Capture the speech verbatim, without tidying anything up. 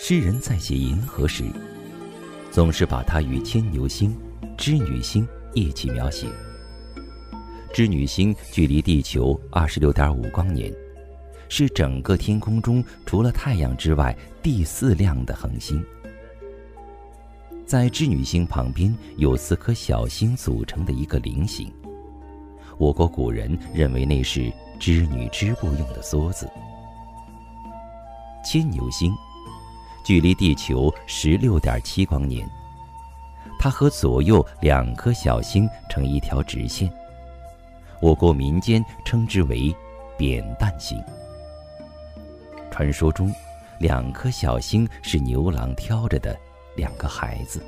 诗人在写银河时，总是把它与牵牛星、织女星一起描写。织女星距离地球 二十六点五光年，是整个天空中除了太阳之外第四亮的恒星。在织女星旁边有四颗小星组成的一个菱形，我国古人认为那是织女织布用的梭子。牵牛星距离地球 十六点七光年，它和左右两颗小星成一条直线，我国民间称之为扁担星。传说中，两颗小星是牛郎挑着的两个孩子。